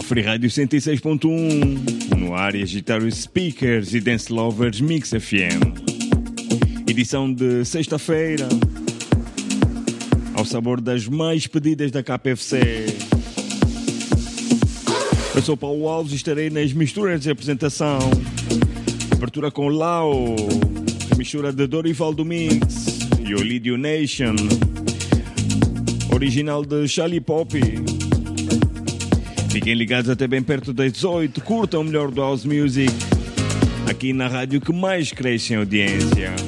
Free Rádio 106.1, no ar e agitar os speakers e dance lovers Mix FM. Edição de sexta-feira, ao sabor das mais pedidas da KPFC. Eu sou Paulo Alves e estarei nas misturas de apresentação. Abertura com Lau, a mistura de Dorival Domingues e Olidio Nation, original de Charlie Poppy. Fiquem ligados até bem perto das 18, curtam o melhor do House Music, aqui na rádio que mais cresce em audiência.